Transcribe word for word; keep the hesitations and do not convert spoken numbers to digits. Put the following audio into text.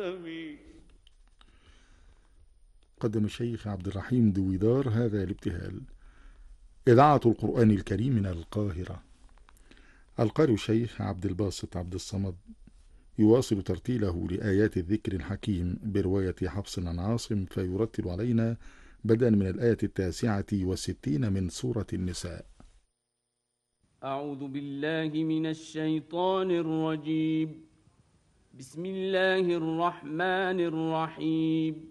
آمين. قدم الشيخ عبد الرحيم دويدار هذا الابتهال. إذاعة القرآن الكريم من القاهرة. القارئ الشيخ عبد الباسط عبد الصمد يواصل ترتيله لآيات الذكر الحكيم برواية حفص عن عاصم، فيرتل علينا بدءا من الآية التاسعة والستين من سورة النساء. أعوذ بالله من الشيطان الرجيم. بسم الله الرحمن الرحيم.